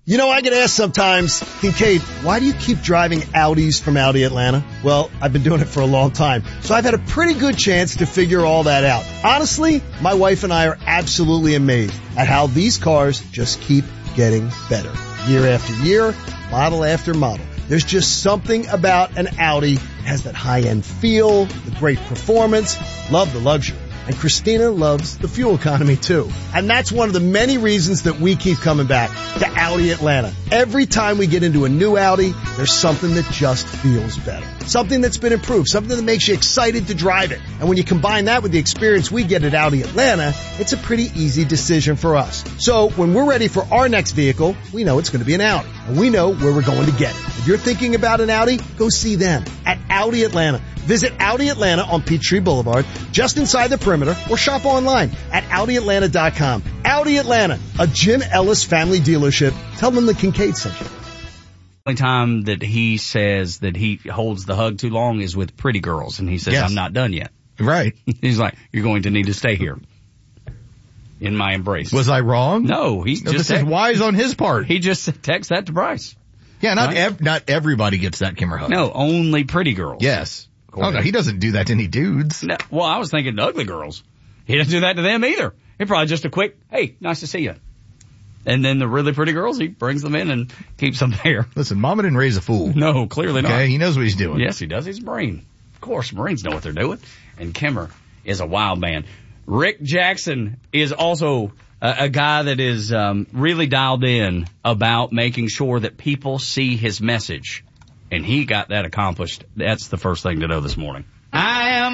You know, I get asked sometimes, Kincaid, why do you keep driving Audis from Audi Atlanta? Well, I've been doing it for a long time, so I've had a pretty good chance to figure all that out. Honestly, my wife and I are absolutely amazed at how these cars just keep getting better. Year after year, model after model. There's just something about an Audi. It has that high-end feel, the great performance, love the luxury. And Christina loves the fuel economy too. And that's one of the many reasons that we keep coming back to Audi Atlanta. Every time we get into a new Audi, there's something that just feels better. Something that's been improved, something that makes you excited to drive it. And when you combine that with the experience we get at Audi Atlanta, it's a pretty easy decision for us. So when we're ready for our next vehicle, we know it's going to be an Audi. And we know where we're going to get it. If you're thinking about an Audi, go see them at Audi Atlanta. Visit Audi Atlanta on Peachtree Boulevard, just inside the perimeter, or shop online at AudiAtlanta.com. Audi Atlanta, a Jim Ellis family dealership. Tell them the Kincaid sent you. The only time that he says that he holds the hug too long is with pretty girls, and he says, yes. I'm not done yet. Right. He's like, you're going to need to stay here in my embrace. Was I wrong? No, this is wise on his part. He just texts that to Bryce. Yeah, not everybody gets that Kimmer hug. No, only pretty girls. Yes. Oh, no, he doesn't do that to any dudes. No, well, I was thinking ugly girls. He doesn't do that to them either. He probably just a quick, hey, nice to see you. And then the really pretty girls, he brings them in and keeps them there. Listen, Mama didn't raise a fool. No, clearly not. Okay, he knows what he's doing. Yes, he does. He's a Marine. Of course, Marines know what they're doing. And Kimmer is a wild man. Rick Jackson is also a guy that is really dialed in about making sure that people see his message. And he got that accomplished. That's the first thing to know this morning. I am